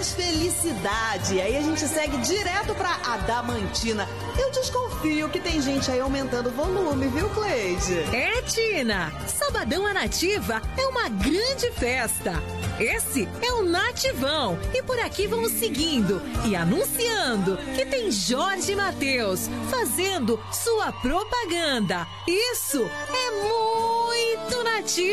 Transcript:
mais felicidade. E aí a gente segue direto pra Adamantina. Eu desconfio que tem gente aí aumentando o volume, viu, Cleide? É, Tina, Sabadão à Nativa é uma grande festa. Esse é o Nativão e por aqui vamos seguindo e anunciando que tem Jorge Mateus fazendo sua propaganda. Isso é muito nativo.